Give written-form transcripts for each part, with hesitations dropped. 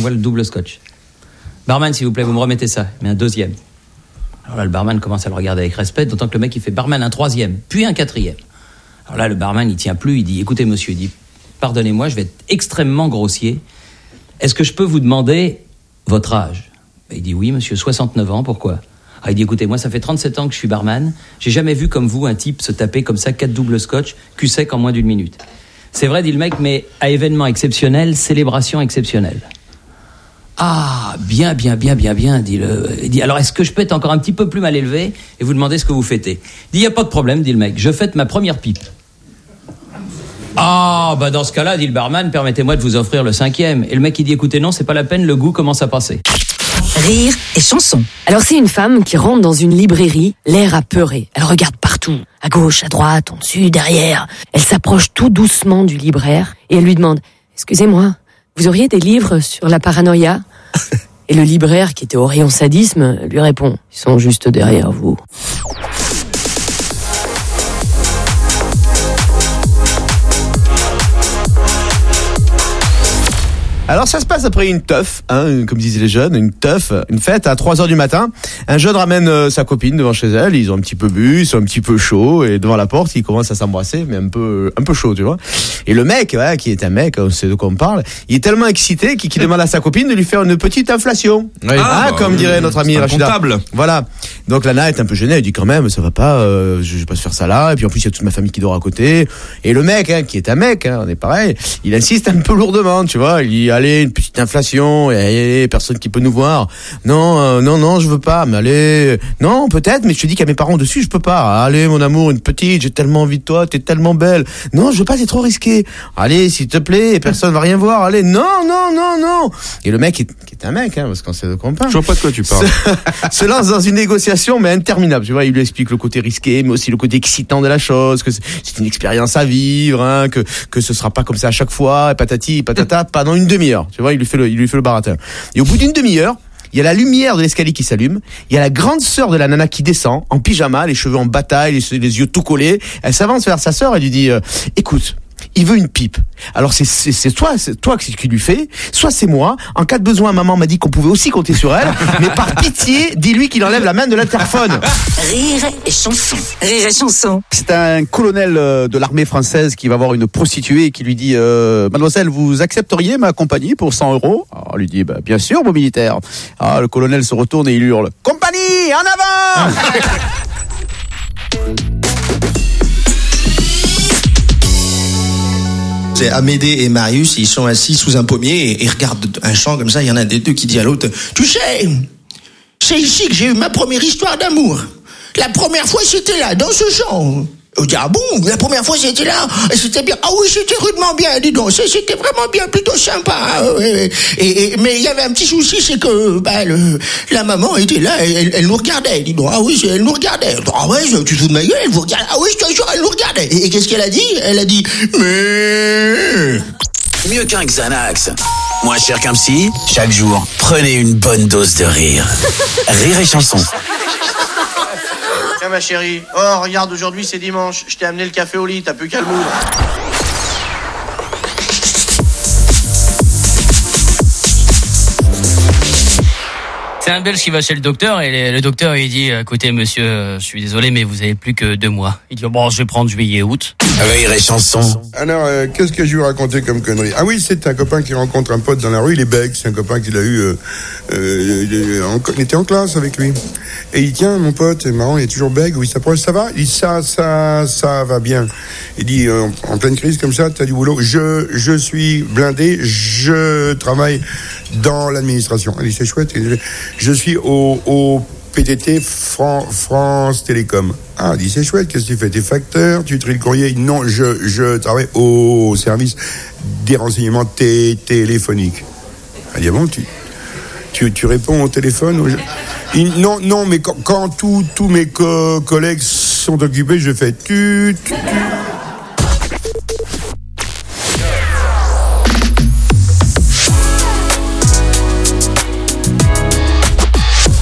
t'envoie le double scotch. Barman, s'il vous plaît, vous me remettez ça. Mais un deuxième. Alors là, le barman commence à le regarder avec respect, d'autant que le mec, il fait barman un troisième, puis un quatrième. Alors là, le barman, il tient plus, il dit, écoutez, monsieur, il dit, pardonnez-moi, je vais être extrêmement grossier. Est-ce que je peux vous demander votre âge ? Il dit, oui, monsieur, 69 ans, pourquoi ? Il dit, écoutez, moi, ça fait 37 ans que je suis barman. J'ai jamais vu comme vous un type se taper comme ça 4 doubles scotch, cul sec en moins d'1 minute. C'est vrai, dit le mec, mais à événement exceptionnel, célébration exceptionnelle. Ah, bien, dit il dit, alors est-ce que je peux être encore un petit peu plus mal élevé et vous demander ce que vous fêtez ? Il dit, il n'y a pas de problème, dit le mec, je fête ma première pipe. Ah, bah dans ce cas-là, dit le barman, permettez-moi de vous offrir le 5e. Et le mec, il dit, écoutez, non, c'est pas la peine, le goût commence à passer. Rire et chanson. Alors c'est une femme qui rentre dans une librairie, l'air apeuré. Elle regarde partout, à gauche, à droite, en dessus, derrière. Elle s'approche tout doucement du libraire et elle lui demande « Excusez-moi, vous auriez des livres sur la paranoïa ?» Et le libraire, qui était au rayon sadisme, lui répond « Ils sont juste derrière vous. » Alors ça se passe après une teuf, comme disaient les jeunes, une fête à 3h du matin. Un jeune ramène sa copine devant chez elle, ils ont un petit peu bu, ils sont un petit peu chauds, et devant la porte, ils commencent à s'embrasser, mais un peu chaud, tu vois. Et le mec, qui est un mec, on sait de quoi on parle, il est tellement excité qu'il demande à sa copine de lui faire une petite inflation. Oui. Comme dirait notre ami Rachida. Comptable. Voilà. Donc Lana est un peu gênée, elle dit quand même, ça va pas, je vais pas se faire ça là, et puis en plus il y a toute ma famille qui dort à côté. Et le mec, qui est un mec, on est pareil, il insiste un peu lourdement, tu vois, il dit allez, une petite inflation, et personne qui peut nous voir. Non, je veux pas, mais allez, non, peut-être, mais je te dis qu'il y a mes parents dessus, je peux pas. Allez, mon amour, une petite, j'ai tellement envie de toi, t'es tellement belle. Non, je veux pas, c'est trop risqué. Allez, s'il te plaît, personne va rien voir, allez, non. Et le mec, qui est un mec, parce qu'on sait de quoi on parle. Je vois pas de quoi tu parles. Se lance dans une négociation, mais interminable, tu vois, il lui explique le côté risqué, mais aussi le côté excitant de la chose, que c'est une expérience à vivre, que ce sera pas comme ça à chaque fois, et patati, patata, pendant une demi-heure. Tu vois, il lui fait le baratin. Et au bout d'une demi-heure, il y a la lumière de l'escalier qui s'allume, il y a la grande sœur de la nana qui descend, en pyjama, les cheveux en bataille, les yeux tout collés. Elle s'avance vers sa sœur et lui dit, écoute, il veut une pipe. Alors c'est toi qui lui fais, soit c'est moi. En cas de besoin, maman m'a dit qu'on pouvait aussi compter sur elle, mais par pitié, dis-lui qu'il enlève la main de l'interphone. Rire et chanson. Rire et chanson. C'est un colonel de l'armée française qui va voir une prostituée et qui lui dit mademoiselle, vous accepteriez ma compagnie pour 100 €? Alors, lui dit bien sûr, mon militaire. Le colonel se retourne et il hurle compagnie, en avant. C'est Amédée et Marius, ils sont assis sous un pommier et ils regardent un champ comme ça. Il y en a des deux qui dit à l'autre, tu sais, c'est ici que j'ai eu ma première histoire d'amour. La première fois, c'était là, dans ce champ. On dit, ah bon, la première fois, c'était là, c'était bien. Ah oui, c'était rudement bien, dis donc, c'était vraiment bien, plutôt sympa. Mais il y avait un petit souci, c'est que la maman était là, elle nous regardait, dis donc. Ah oui, elle nous regardait. Ah ouais, tu te fous de ma gueule, elle vous regarde. Ah oui, je te jure, elle nous regardait. Et qu'est-ce qu'elle a dit? Elle a dit, mais... Mieux qu'un Xanax. Moins cher qu'un psy. Chaque jour, prenez une bonne dose de rire. Rire et chanson. Tiens ma chérie, oh regarde, aujourd'hui c'est dimanche, je t'ai amené le café au lit, t'as plus qu'à le moudre. C'est un Belge qui va chez le docteur et le docteur il dit écoutez monsieur, je suis désolé mais vous avez plus que 2 mois. Il dit bon je vais prendre juillet août. Rire et chanson. Alors qu'est-ce que je vais raconter comme connerie? Ah oui, c'est un copain qui rencontre un pote dans la rue, il est bègue, c'est un copain qu'il a eu il était en classe avec lui. Et il tient mon pote, c'est marrant, il est toujours bègue, oui, ça va? Il dit ça va bien. Il dit en pleine crise comme ça, t'as du boulot. Je suis blindé, je travaille dans l'administration. Il dit c'est chouette. Je suis au PTT France Télécom. Ah, il dit c'est chouette, qu'est-ce que tu fais? T'es facteur, tu tries le courrier? Non, je travaille au service des renseignements téléphoniques. Il dit bon, tu réponds au téléphone? Non, mais quand tous mes collègues sont occupés, je fais tu.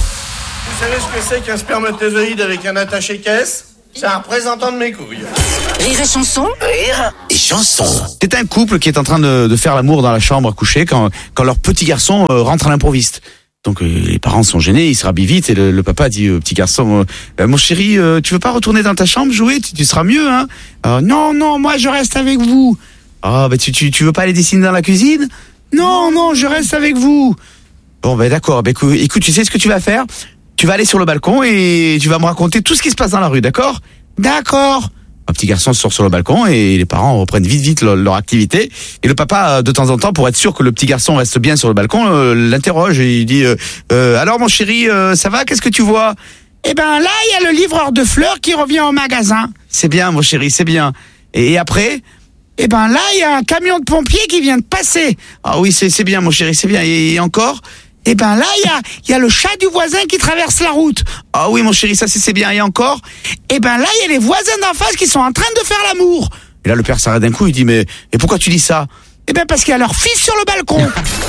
Vous savez ce que c'est qu'un spermatozoïde avec un attaché-caisse? C'est un représentant de mes couilles. Rire et chanson. Rire et chanson. C'est un couple qui est en train de faire l'amour dans la chambre à coucher quand leur petit garçon rentre à l'improviste. Donc les parents sont gênés, ils se rhabillent vite et le papa dit au petit garçon mon chéri, tu veux pas retourner dans ta chambre jouer, tu seras mieux hein. Non, moi je reste avec vous. Ah tu veux pas aller dessiner dans la cuisine? Non, je reste avec vous. Bon d'accord, écoute, tu sais ce que tu vas faire? Tu vas aller sur le balcon et tu vas me raconter tout ce qui se passe dans la rue, d'accord? D'accord. Un petit garçon sort sur le balcon et les parents reprennent vite leur activité. Et le papa, de temps en temps, pour être sûr que le petit garçon reste bien sur le balcon, l'interroge et il dit alors mon chéri, ça va? Qu'est-ce que tu vois? Eh ben là, il y a le livreur de fleurs qui revient au magasin. C'est bien mon chéri, c'est bien. Et après? Eh ben là, il y a un camion de pompiers qui vient de passer. Ah oui, c'est bien mon chéri, c'est bien. Et encore? Eh ben là, il y a le chat du voisin qui traverse la route. Ah oui, mon chéri, ça c'est bien. Et encore? Eh ben là, il y a les voisins d'en face qui sont en train de faire l'amour. Et là, le père s'arrête d'un coup, il dit, mais pourquoi tu dis ça? Eh ben parce qu'il y a leur fils sur le balcon.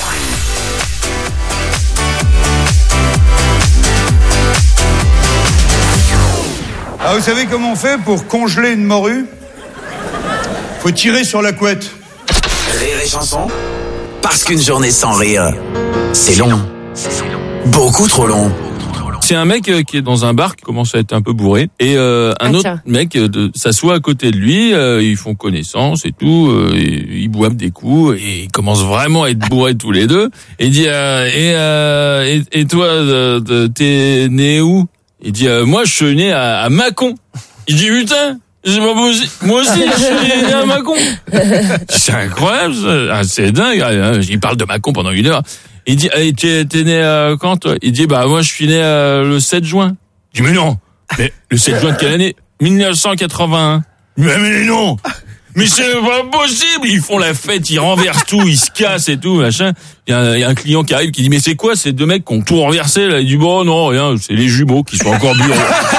Ah, vous savez comment on fait pour congeler une morue? Faut tirer sur la couette. Rire et chanson. Parce qu'une journée sans rire, c'est long. Beaucoup trop long. C'est un mec qui est dans un bar qui commence à être un peu bourré et un autre mec s'assoit à côté de lui, ils font connaissance et tout, ils boivent des coups et ils commencent vraiment à être bourrés tous les deux et il dit et toi t'es né où? Il dit moi je suis né à Mâcon. Il dit putain, c'est pas possible. Moi aussi je suis né à Mâcon. C'est incroyable, c'est dingue. Il parle de Mâcon pendant 1 heure. Il dit, t'es né quand toi? Il dit, moi je suis né le 7 juin. Je dis, mais non, mais le 7 juin de quelle année? 1981. Mais non, mais c'est pas possible. Ils font la fête, ils renversent tout, ils se cassent et tout, machin. Il y a un client qui arrive qui dit, mais c'est quoi ces deux mecs qui ont tout renversé là? Il dit, bon non, rien, c'est les jumeaux qui sont encore bureaux.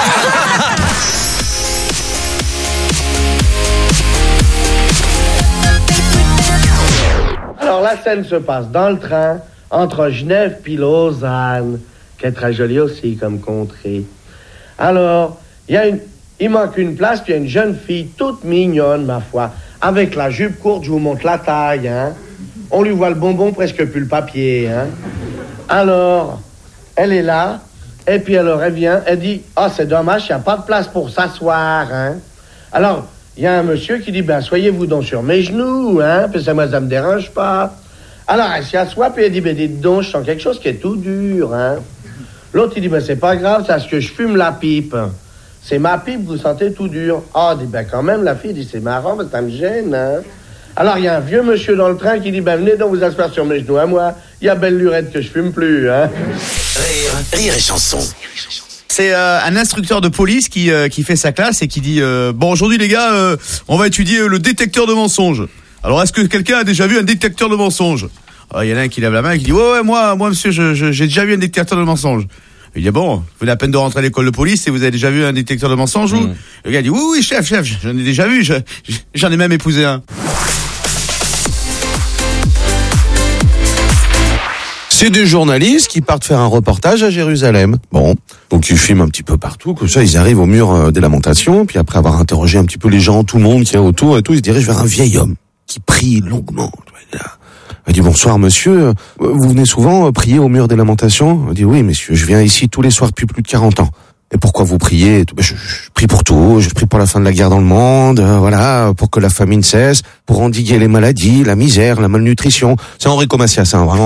Alors la scène se passe dans le train entre Genève puis Lausanne, qui est très jolie aussi comme contrée. Alors, il manque une place, puis il y a une jeune fille toute mignonne, ma foi, avec la jupe courte, je vous montre la taille, hein. On lui voit le bonbon, presque plus le papier, hein. Alors, elle est là, et puis alors elle vient, elle dit, c'est dommage, il n'y a pas de place pour s'asseoir, hein. Alors, il y a un monsieur qui dit, soyez-vous donc sur mes genoux, hein, puis ça me dérange pas. Alors, elle s'y assoit, puis elle dit, dites donc, je sens quelque chose qui est tout dur, hein. L'autre, il dit, c'est pas grave, c'est parce que je fume la pipe. C'est ma pipe, vous sentez tout dur. Dit, quand même, la fille dit, c'est marrant, mais ça me gêne, hein. Alors, il y a un vieux monsieur dans le train qui dit, venez donc vous asseoir sur mes genoux à moi. Il y a belle lurette que je fume plus, hein. Rire et chanson. C'est un instructeur de police qui fait sa classe et qui dit aujourd'hui les gars, on va étudier le détecteur de mensonges. Alors est-ce que quelqu'un a déjà vu un détecteur de mensonges? Il y en a un qui lève la main et qui dit ouais moi monsieur j'ai déjà vu un détecteur de mensonges. Il dit bon, vous avez la peine de rentrer à l'école de police et vous avez déjà vu un détecteur de mensonges ou? Le gars dit oui chef, j'en ai déjà vu, j'en ai même épousé un. C'est des journalistes qui partent faire un reportage à Jérusalem. Bon, donc ils filment un petit peu partout, comme ça ils arrivent au mur des lamentations, puis après avoir interrogé un petit peu les gens, tout le monde qui est autour et tout, ils se dirigent vers un vieil homme qui prie longuement. Il dit bonsoir monsieur, vous venez souvent prier au mur des lamentations? Il dit oui messieurs, je viens ici tous les soirs depuis plus de 40 ans. Et pourquoi vous priez? Je prie pour tout, je prie pour la fin de la guerre dans le monde, voilà, pour que la famine cesse, pour endiguer les maladies, la misère, la malnutrition. C'est Enrico Macias, hein, vraiment.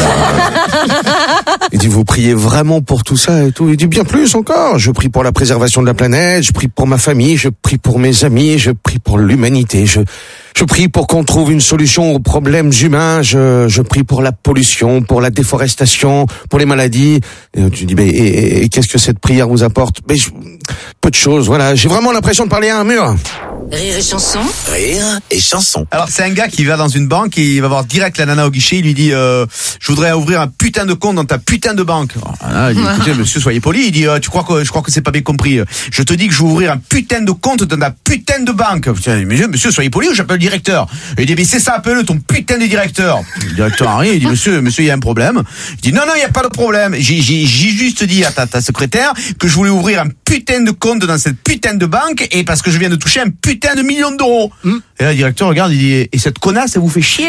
Il dit, vous priez vraiment pour tout ça et tout? Il dit, bien plus encore, je prie pour la préservation de la planète, je prie pour ma famille, je prie pour mes amis, je prie pour l'humanité, je prie pour qu'on trouve une solution aux problèmes humains, je prie pour la pollution, pour la déforestation, pour les maladies. Et tu dis, et qu'est-ce que cette prière vous apporte? Peu de choses, voilà. J'ai vraiment l'impression de parler à un mur. Rire et chanson. Rire et chanson. Alors c'est un gars qui va dans une banque et il va voir direct la nana au guichet, il lui dit je voudrais ouvrir un putain de compte dans ta putain de banque. Il dit écoutez monsieur, soyez poli. Il dit je crois que c'est pas bien compris. Je te dis que je veux ouvrir un putain de compte dans ta putain de banque. Monsieur soyez poli ou j'appelle directeur. Il dit, mais c'est ça, appelle-le ton putain de directeur. Le directeur arrive, il dit, monsieur, il y a un problème. Il dit, non, il y a pas de problème. J'ai juste dit à ta secrétaire que je voulais ouvrir un putain de compte dans cette putain de banque et parce que je viens de toucher un putain de million d'euros. Et là, le directeur regarde, il dit, et cette connasse, elle vous fait chier?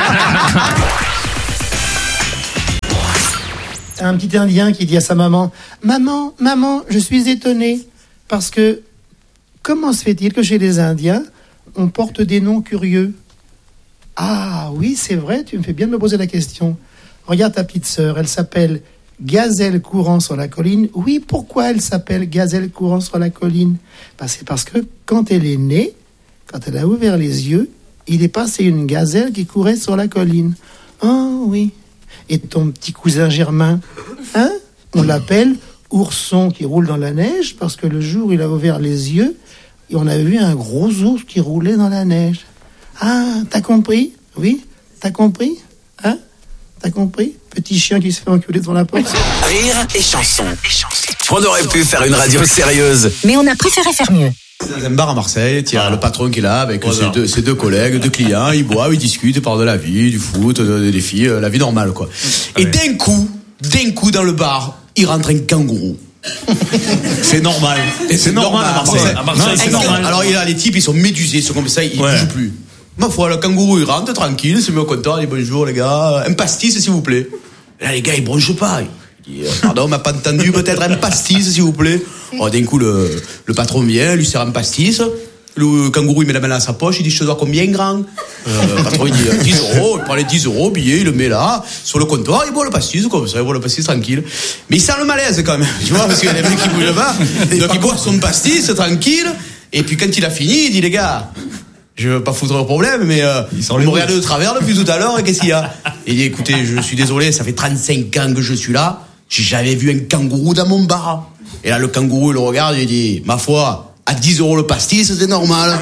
Un petit Indien qui dit à sa maman, maman, je suis étonné parce que comment se fait-il que chez les Indiens, on porte des noms curieux? Ah oui, c'est vrai, tu me fais bien de me poser la question. Regarde ta petite sœur, elle s'appelle Gazelle courant sur la colline. Oui, pourquoi elle s'appelle Gazelle courant sur la colline? C'est parce que quand elle est née, quand elle a ouvert les yeux, il est passé une gazelle qui courait sur la colline. Oh oui. Et ton petit cousin Germain, on l'appelle ourson qui roule dans la neige parce que le jour où il a ouvert les yeux, on a vu un gros ours qui roulait dans la neige. Ah, t'as compris? Oui, t'as compris? T'as compris? Petit chien qui se fait enculer devant la porte. Rire et chanson. On aurait pu faire une radio sérieuse. Mais on a préféré faire mieux. Dans un bar à Marseille, il y a le patron qui est là avec ses deux collègues, deux clients, ils boivent, ils discutent, ils parlent de la vie, du foot, des filles, la vie normale, quoi. Et d'un coup, dans le bar, il rentre un kangourou. C'est normal. C'est normal à Marseille. À Marseille, c'est normal. Alors, les types, ils sont médusés, ils sont comme ça, ils bougent plus. Ma foi, le kangourou, il rentre tranquille, il se met au comptoir, il dit bonjour, les gars, un pastis, s'il vous plaît. Et là, les gars, ils bronchent pas. Il dit, pardon, on m'a pas entendu, peut-être un pastis, s'il vous plaît. Alors, d'un coup, le patron vient, lui sert un pastis. Le kangourou, il met la main dans sa poche, il dit, je te dois combien, grand? Le patron, il dit, 10 euros, il prend les 10 euros, billet, il le met là, sur le comptoir, il boit le pastis, comme ça, il boit le pastis tranquille. Mais il sent le malaise, quand même, tu vois, parce qu'il y a des mecs qui bougent pas. Donc, il boit son pastis, tranquille, et puis quand il a fini, il dit, les gars, je veux pas foutre le problème, mais on me regarde de travers depuis tout à l'heure, et qu'est-ce qu'il y a? Il dit, écoutez, je suis désolé, ça fait 35 ans que je suis là, j'ai jamais vu un kangourou dans mon bar. Et là, le kangourou, il le regarde, il dit, ma foi, à 10 euros le pastis, c'est normal.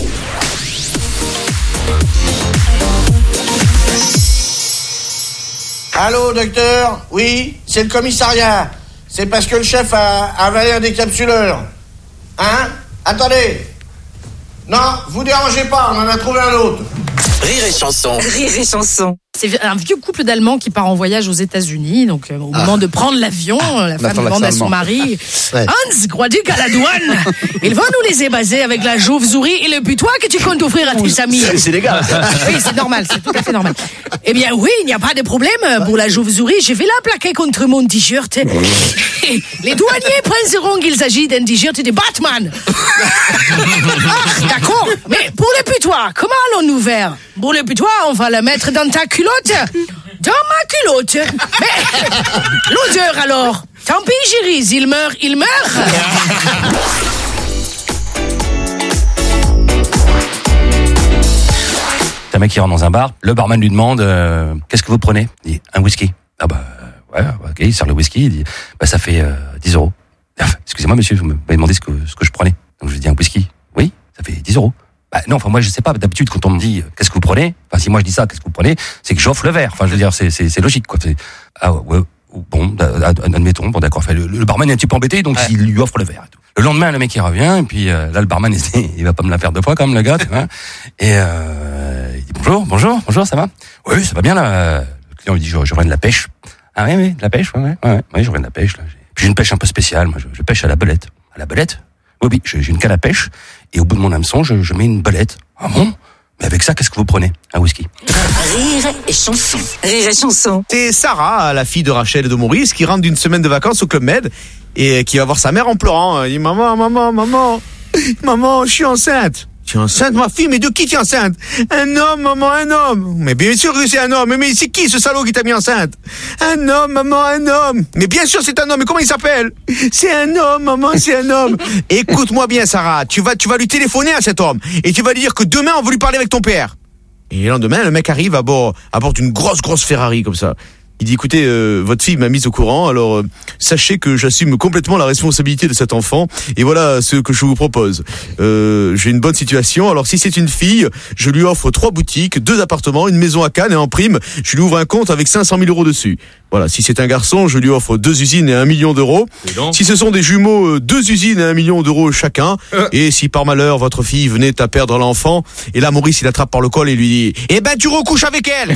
Allô, docteur? Oui, c'est le commissariat. C'est parce que le chef a avalé un décapsuleur. Attendez. Non, vous dérangez pas, on en a trouvé un autre. Rire et chanson. Rire et chanson. C'est un vieux couple d'Allemands qui part en voyage aux États-Unis. Donc, au moment de prendre l'avion, la femme demande à son mari, Hans, crois-tu qu'à la douane, ils vont nous laisser baser avec la chauve-souris et le putois que tu comptes offrir à tes amis? C'est légal. Oui, c'est normal, c'est tout à fait normal. Eh bien, oui, il n'y a pas de problème. Pour la chauve-souris, je vais la plaquer contre mon t-shirt. Les douaniers penseront qu'il s'agit d'un t-shirt de Batman. D'accord, mais pour le putois, comment allons-nous faire? Pour le putois, on va la mettre dans ta culotte. Dans ma culotte. Mais l'odeur alors? Tant pis, Gérise, il meurt. Un mec qui rentre dans un bar, le barman lui demande qu'est-ce que vous prenez? Il dit un whisky. Ah bah ouais, ok, il sert le whisky, il dit bah ça fait 10 euros. Excusez-moi monsieur, vous m'avez demandé ce que je prenais. Donc je lui dis un whisky. Oui, ça fait 10 euros. Bah non, enfin moi je sais pas, d'habitude quand on me dit qu'est-ce que vous prenez, enfin si moi je dis ça, qu'est-ce que vous prenez, c'est que j'offre le verre. Enfin je veux dire c'est logique quoi. Ah ouais, bon, admettons, bon d'accord, le barman est un petit peu embêté donc il lui offre le verre et tout. Le lendemain le mec il revient et puis là le barman il va pas me la faire deux fois quand même le gars, tu vois. Et il dit bonjour, ça va? Oui, ça va bien là. Le client lui dit je reviens de la pêche. Ah oui, de la pêche, ouais, je reviens de la pêche là. Puis j'ai une pêche un peu spéciale, moi je pêche à la belette. À la belette? Oui, j'ai une canne à pêche, et au bout de mon hameçon, je mets une belette. Ah bon? Mais avec ça, qu'est-ce que vous prenez? Un whisky. Rire et chanson. Rire et chanson. C'est Sarah, la fille de Rachel et de Maurice, qui rentre d'une semaine de vacances au Club Med, et qui va voir sa mère en pleurant. Elle dit, maman, je suis enceinte. Tu es enceinte, ma fille? Mais de qui tu es enceinte? Un homme, maman, un homme. Mais bien sûr que c'est un homme. Mais c'est qui ce salaud qui t'a mis enceinte? Un homme, maman, un homme. Mais bien sûr c'est un homme. Mais comment il s'appelle? C'est un homme, maman, c'est un homme. Écoute-moi bien, Sarah. Tu vas lui téléphoner à cet homme. Et tu vas lui dire que demain, on veut lui parler avec ton père. Et le lendemain, le mec arrive à bord d'une grosse Ferrari comme ça. Il dit écoutez, votre fille m'a mise au courant, alors sachez que j'assume complètement la responsabilité de cet enfant et voilà ce que je vous propose. J'ai une bonne situation, alors si c'est une fille, je lui offre 3 boutiques, 2 appartements, une maison à Cannes et en prime, je lui ouvre un compte avec 500 000 € dessus. Voilà, si c'est un garçon, je lui offre 2 usines et 1 million d'euros. Si ce sont des jumeaux, 2 usines et 1 million d'euros chacun. Et si par malheur votre fille venait à perdre l'enfant, et là Maurice il attrape par le col et lui dit eh ben tu recouches avec elle.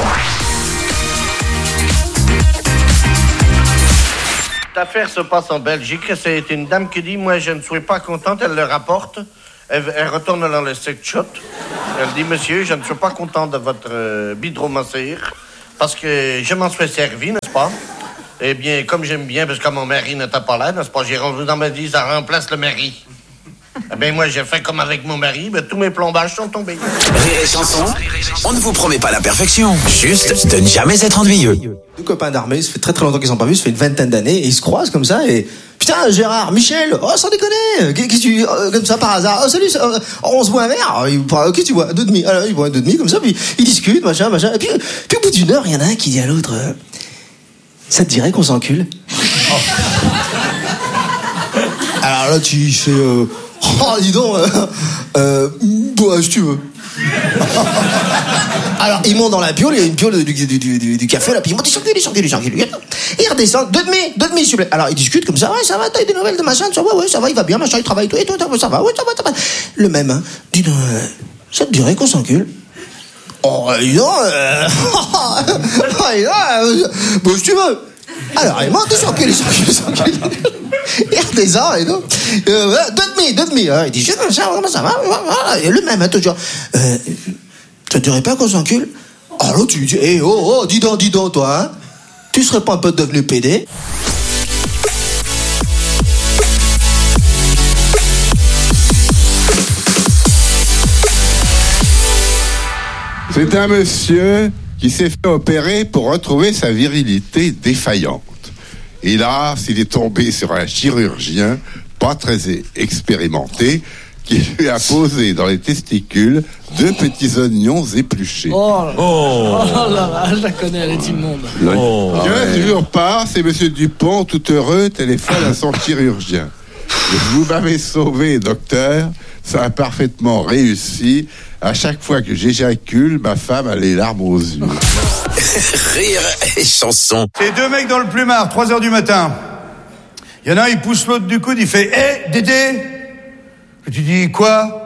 Cette affaire se passe en Belgique. C'est une dame qui dit moi je ne suis pas contente, elle le rapporte. Elle retourne dans le sex shop. Elle dit monsieur, je ne suis pas contente de votre bidromasseur parce que je m'en suis servi, n'est-ce pas? Eh bien, comme j'aime bien, parce que mon mari n'était pas là, n'est-ce pas? J'ai rendu dans ma vie, ça remplace le mari. Eh bien, moi, j'ai fait comme avec mon mari, ben, tous mes plombages sont tombés. Rire et chanson, on ne vous promet pas la perfection, juste de ne jamais être ennuyeux. 2 copains d'armée, ça fait très très longtemps qu'ils ne sont pas vus, ça fait une vingtaine d'années, et ils se croisent comme ça, et... Putain, Gérard, Michel, oh, sans déconner, qu'est-ce que tu... comme ça, par hasard, oh, salut, on se boit un verre, qu'est-ce que tu bois? 2,5, alors, ils boivent 2,5, comme ça, puis ils discutent, machin, et puis au bout d'une heure, il y en a un qui dit à l'autre, ça te dirait qu'on s'encule? Alors là, tu fais... oh, dis donc, bah, si tu veux. Alors, ils montent dans la piole, il y a une piole du café, là, puis ils montent, ils s'enculent. Et ils redescendent, 2,5, s'il vous plaît. Alors, ils discutent comme ça, ouais, ça va, t'as eu des nouvelles de machin, ça va, ouais, ça va, il va bien, machin, il travaille, tout, et toi, ça va, ouais, ça va. Le même, hein, dis donc, ça te dirait qu'on s'encule? Oh, dis donc, bon, si tu veux. Alors, ils montent, ils s'enculent. Il redescend, et donc, 2,5. Alors, il dit, comment ça va? Voilà. Et le même, hein, toujours. Ça te dirait pas qu'on s'encule? Alors, tu lui dis, dis donc, toi, hein? Tu serais pas un peu devenu PD? C'est un monsieur qui s'est fait opérer pour retrouver sa virilité défaillante. Et là, s'il est tombé sur un chirurgien pas très expérimenté qui lui a posé dans les testicules 2 petits oignons épluchés. Oh là là, je la connais, elle est immonde. Toujours pas, c'est monsieur Dupont, tout heureux, téléphone à son chirurgien. Vous m'avez sauvé, docteur, ça a parfaitement réussi. À chaque fois que j'éjacule, ma femme a les larmes aux yeux. Rire et chanson. C'est 2 mecs dans le plumard, 3h du matin. Il y en a un, il pousse l'autre du coude, il fait « Dédé !» Et tu dis « Quoi ?»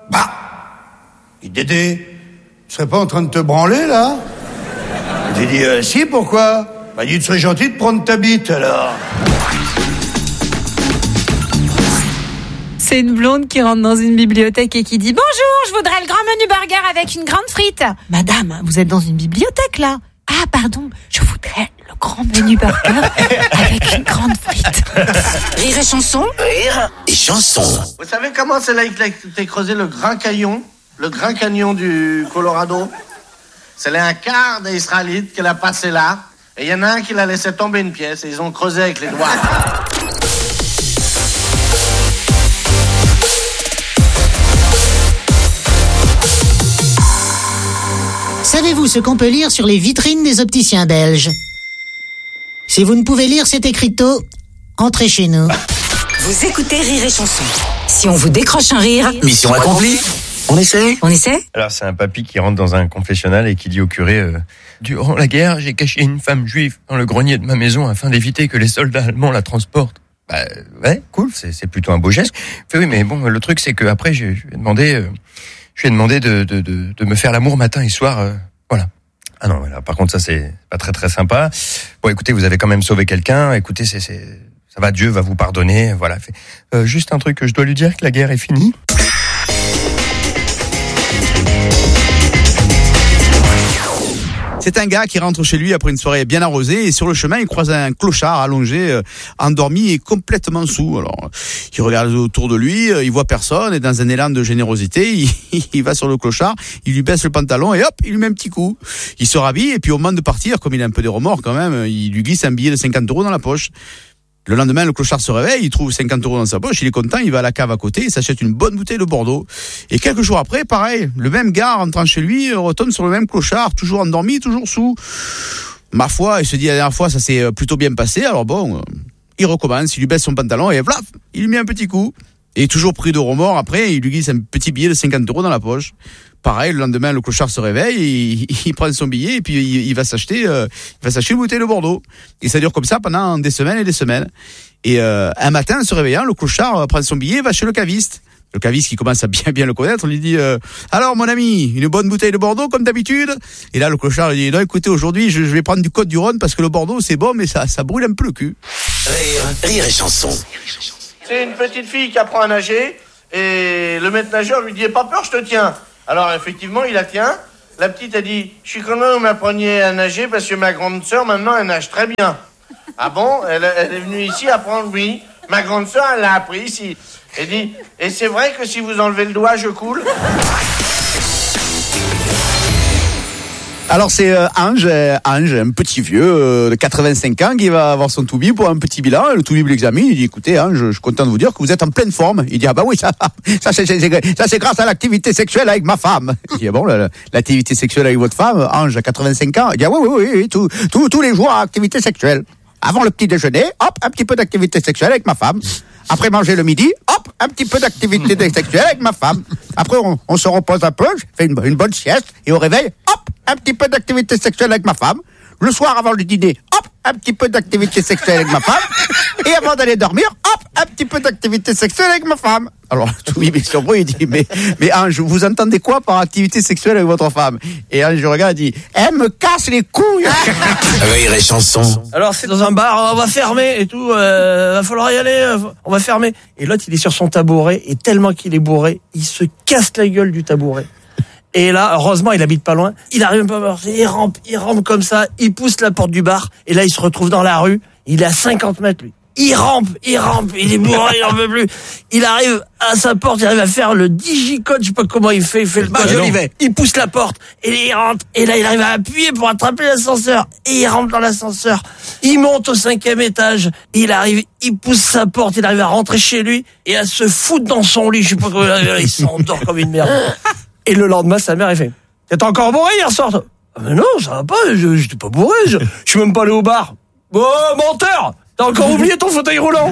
Bah, il dit « Dédé, tu serais pas en train de te branler, là ?» Et tu dis « Si, pourquoi ?» Bah, il dit « Tu serais gentil de prendre ta bite, alors. » C'est une blonde qui rentre dans une bibliothèque et qui dit « Bonjour, je voudrais le grand menu burger avec une grande frite. » Madame, vous êtes dans une bibliothèque, là. Ah, pardon, je voudrais le grand menu burger avec une grande frite. Rire et chanson. Rire et chanson. Vous savez comment c'est là qu'il a été creusé le Grand Canyon du Colorado? C'est là un quart des Israélites qui l'a passé là. Et il y en a un qui l'a laissé tomber une pièce et ils ont creusé avec les doigts. Savez-vous ce qu'on peut lire sur les vitrines des opticiens belges? Si vous ne pouvez lire cet écriteau, entrez chez nous. Vous écoutez Rire et Chanson. Si on vous décroche un rire... Mission accomplie. On essaie? Alors, c'est un papy qui rentre dans un confessionnal et qui dit au curé durant la guerre, j'ai caché une femme juive dans le grenier de ma maison afin d'éviter que les soldats allemands la transportent. Bah, ouais, cool, c'est plutôt un beau geste. Fait, oui, mais bon, le truc, c'est que après, je lui ai demandé de me faire l'amour matin et soir, voilà. Ah non, voilà, par contre, ça, c'est pas très très sympa. Bon, écoutez, vous avez quand même sauvé quelqu'un, écoutez, ça va, Dieu va vous pardonner, voilà. Juste un truc que je dois lui dire, que la guerre est finie. C'est un gars qui rentre chez lui après une soirée bien arrosée et sur le chemin, il croise un clochard allongé, endormi et complètement saoul. Alors, il regarde autour de lui, il voit personne et dans un élan de générosité, il va sur le clochard, il lui baisse le pantalon et hop, il lui met un petit coup. Il se rhabille et puis au moment de partir, comme il a un peu de remords quand même, il lui glisse un billet de 50 € dans la poche. Le lendemain, le clochard se réveille, il trouve 50 € dans sa poche, il est content, il va à la cave à côté, il s'achète une bonne bouteille de Bordeaux. Et quelques jours après, pareil, le même gars rentrant chez lui retombe sur le même clochard, toujours endormi, toujours saoul. Ma foi, il se dit la dernière fois, ça s'est plutôt bien passé. Alors bon, il recommence, il lui baisse son pantalon et vlaf, il lui met un petit coup. Et toujours pris de remords, après, il lui glisse un petit billet de 50 € dans la poche. Pareil, le lendemain, le clochard se réveille, il prend son billet et puis il va s'acheter une bouteille de Bordeaux. Et ça dure comme ça pendant des semaines et des semaines. Et un matin, en se réveillant, le clochard prend son billet et va chez le caviste. Le caviste qui commence à bien le connaître, lui dit alors mon ami, une bonne bouteille de Bordeaux comme d'habitude. Et là le clochard lui dit non, écoutez, aujourd'hui je vais prendre du Côte-du-Rhône parce que le Bordeaux c'est bon mais ça brûle un peu le cul. Rire et chanson. C'est une petite fille qui apprend à nager et le maître nageur lui dit pas peur, je te tiens. Alors effectivement il la tient. La petite a dit je suis content que vous m'appreniez à nager parce que ma grande sœur maintenant elle nage très bien. Ah bon, elle est venue ici apprendre, oui. Ma grande sœur elle l'a appris ici. Elle dit, et c'est vrai que si vous enlevez le doigt, je coule. Alors c'est Ange, un petit vieux de 85 ans qui va avoir son toubib pour un petit bilan. Le toubib l'examine, il dit écoutez Ange, je suis content de vous dire que vous êtes en pleine forme. Il dit ah bah oui, ça c'est grâce à l'activité sexuelle avec ma femme. Il dit bon, l'activité sexuelle avec votre femme, Ange à 85 ans. Il dit ah oui, tous les jours activité sexuelle. Avant le petit déjeuner, hop, un petit peu d'activité sexuelle avec ma femme. Après manger le midi, hop, un petit peu d'activité sexuelle avec ma femme. Après, on se repose un peu, je fais une bonne sieste, et au réveil, hop, un petit peu d'activité sexuelle avec ma femme. Le soir, avant le dîner, hop, un petit peu d'activité sexuelle avec ma femme. Et avant d'aller dormir, hop, un petit peu d'activité sexuelle avec ma femme. Alors, tout le monde surpris, il dit, mais Ange, vous entendez quoi par activité sexuelle avec votre femme? Et Ange, je regarde, il dit, elle me casse les couilles. Rire et chanson. Alors, c'est dans un bar, on va fermer et tout, va falloir y aller, on va fermer. Et l'autre, il est sur son tabouret, et tellement qu'il est bourré, il se casse la gueule du tabouret. Et là, heureusement, il habite pas loin. Il arrive pas à marcher, il rampe comme ça, il pousse la porte du bar, et là, il se retrouve dans la rue. Il est à 50 mètres, lui. Il rampe, il est bourré, il en peut plus. Il arrive à sa porte, il arrive à faire le digicode, je sais pas comment il fait le code. Il pousse la porte, et il rentre, et là, il arrive à appuyer pour attraper l'ascenseur, et il rentre dans l'ascenseur. Il monte au 5e étage, il arrive, il pousse sa porte, il arrive à rentrer chez lui, et à se foutre dans son lit, je sais pas comment il s'endort comme une merde. Et le lendemain, sa mère, elle fait, t'es encore bourré hier soir, toi? Ah, mais non, ça va pas, j'étais pas bourré, je suis même pas allé au bar. Oh, menteur! T'as encore oublié ton fauteuil roulant?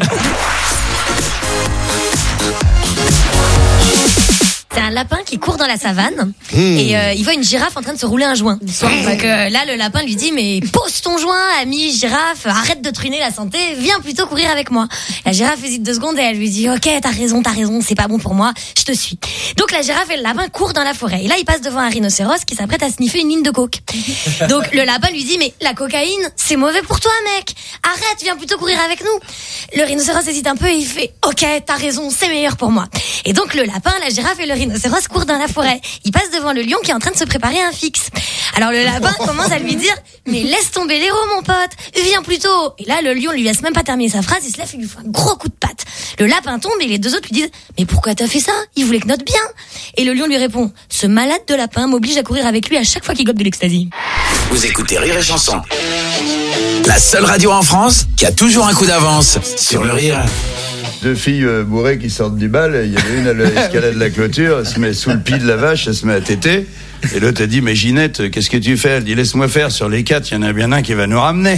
C'est un lapin qui court dans la savane et il voit une girafe en train de se rouler un joint. Donc là, le lapin lui dit mais pose ton joint, ami girafe, arrête de truiner la santé, viens plutôt courir avec moi. La girafe hésite 2 secondes et elle lui dit ok, t'as raison, c'est pas bon pour moi, je te suis. Donc la girafe et le lapin courent dans la forêt et là, ils passent devant un rhinocéros qui s'apprête à sniffer une ligne de coke. Donc le lapin lui dit mais la cocaïne, c'est mauvais pour toi mec, arrête, viens plutôt courir avec nous. Le rhinocéros hésite un peu et il fait ok, t'as raison, c'est meilleur pour moi. Et donc le lapin, la girafe et le rhinocéros courent dans la forêt. Il passe devant le lion qui est en train de se préparer un fixe. Alors le lapin commence à lui dire mais laisse tomber l'héros mon pote, viens plutôt. Et là le lion lui laisse même pas terminer sa phrase, il se lève et lui fait un gros coup de patte. Le lapin tombe et les 2 autres lui disent mais pourquoi t'as fait ça? Il voulait que note bien. Et le lion lui répond ce malade de lapin m'oblige à courir avec lui à chaque fois qu'il gobe de l'ecstasy. Vous écoutez Rire et Chanson, la seule radio en France qui a toujours un coup d'avance sur le rire. 2 filles bourrées qui sortent du bal, il y en a une à l'escalade de la clôture, elle se met sous le pied de la vache, elle se met à téter. Et l'autre a dit mais Ginette, qu'est-ce que tu fais? Elle dit laisse-moi faire, sur les 4, il y en a bien un qui va nous ramener.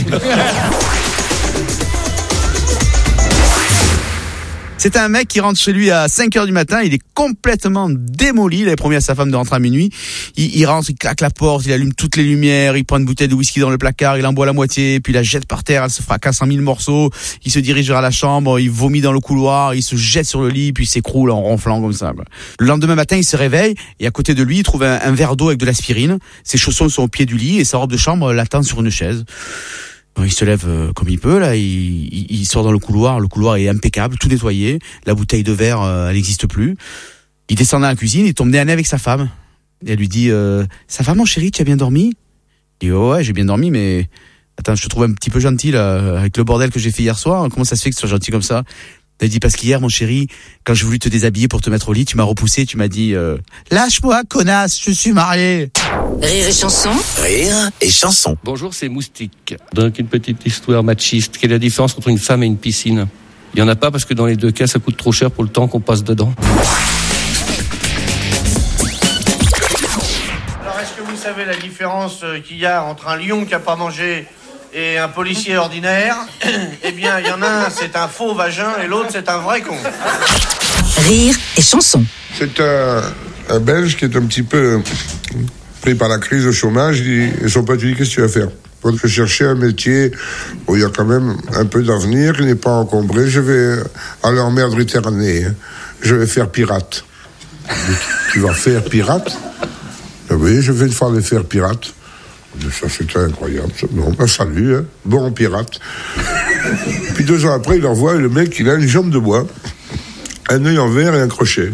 C'est un mec qui rentre chez lui à 5h du matin, il est complètement démoli, il avait promis à sa femme de rentrer à minuit. Il rentre, il claque la porte, il allume toutes les lumières, il prend une bouteille de whisky dans le placard, il en boit la moitié, puis il la jette par terre, elle se fracasse en 1000 morceaux, il se dirige vers la chambre, il vomit dans le couloir, il se jette sur le lit, puis il s'écroule en ronflant comme ça. Le lendemain matin, il se réveille, et à côté de lui, il trouve un verre d'eau avec de l'aspirine, ses chaussons sont au pied du lit, et sa robe de chambre l'attend sur une chaise. Bon, il se lève comme il peut, là, il sort dans le couloir est impeccable, tout nettoyé, la bouteille de verre, elle n'existe plus. Il descend dans la cuisine, il tombe nez à nez avec sa femme. Et elle lui dit, ça va mon chéri, tu as bien dormi? Il dit, ouais, j'ai bien dormi, mais attends, je te trouve un petit peu gentil, là, avec le bordel que j'ai fait hier soir, comment ça se fait que tu sois gentil comme ça? Elle dit, parce qu'hier, mon chéri, quand j'ai voulu te déshabiller pour te mettre au lit, tu m'as repoussé, tu m'as dit, lâche-moi, connasse, je suis marié. Rire et chanson. Rire et chanson. Bonjour, c'est Moustique. Donc une petite histoire machiste. Quelle est la différence entre une femme et une piscine? Il n'y en a pas parce que dans les 2 cas, ça coûte trop cher pour le temps qu'on passe dedans. Alors, est-ce que vous savez la différence qu'il y a entre un lion qui a pas mangé et un policier ordinaire? Eh bien, il y en a un, c'est un faux vagin, et l'autre, c'est un vrai con. Rire et chanson. C'est un Belge qui est un petit peu pris par la crise de chômage. Et son pote lui dit, qu'est-ce que tu vas faire? Je cherchais un métier où il y a quand même un peu d'avenir, qui n'est pas encombré. Je vais aller en mer Méditerranée. Je vais faire pirate. Tu vas faire pirate? Oui, je vais une fois aller faire pirate. Ça, c'était incroyable. Bon, ben, salut, hein. Bon pirate. Puis 2 ans après, il envoie le mec, il a une jambe de bois, un œil en verre et un crochet.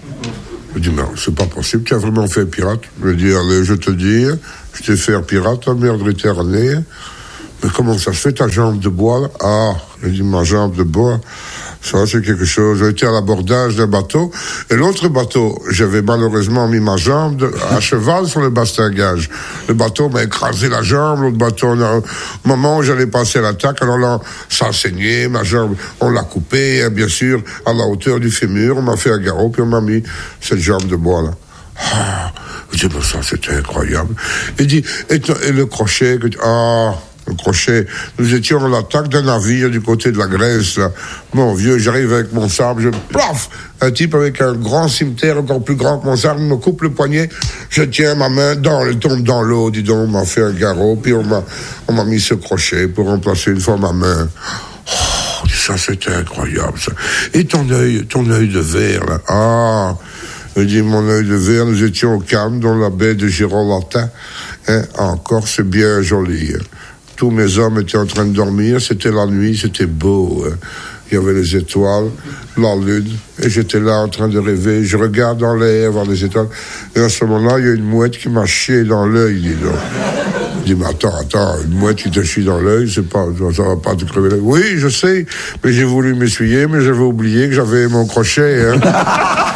Je dis, non, c'est pas possible, tu as vraiment fait pirate? Je dis, allez, je te dis, je t'ai fait pirate en mer Méditerranée. Mais comment ça se fait, ta jambe de bois, là? Ah, je dis, ma jambe de bois, ça, c'est quelque chose. J'ai été à l'abordage d'un bateau, et l'autre bateau, j'avais malheureusement mis ma jambe à cheval sur le bastingage. Le bateau m'a écrasé la jambe, l'autre bateau, au moment où j'allais passer l'attaque, alors là, ça saignait, ma jambe, on l'a coupée, hein, bien sûr, à la hauteur du fémur, on m'a fait un garrot, puis on m'a mis cette jambe de bois, là. Ah, je dis, mais ça, c'était incroyable. Il dit, et le crochet, le crochet. Nous étions à l'attaque d'un navire du côté de la Grèce, là. Mon vieux, j'arrive avec mon sabre, plaf! Un type avec un grand cimetière encore plus grand que mon sabre, me coupe le poignet, je tiens ma main, elle tombe dans l'eau, dis donc, on m'a fait un garrot, puis on m'a mis ce crochet pour remplacer une fois ma main. Oh, ça, c'était incroyable, ça. Et ton œil de verre, là. Ah! Je dis, mon œil de verre, nous étions au Cannes, dans la baie de Girolata. Hein, encore, c'est bien joli. Hein. Tous mes hommes étaient en train de dormir, c'était la nuit, c'était beau. Hein. Il y avait les étoiles, la lune, et j'étais là en train de rêver. Je regarde dans l'air, voir les étoiles, et à ce moment-là, il y a une mouette qui m'a chié dans l'œil, dis donc. Je dis, mais attends, une mouette qui te chie dans l'œil, ça va pas te crever l'œil. Oui, je sais, mais j'ai voulu m'essuyer, mais j'avais oublié que j'avais mon crochet. Hein.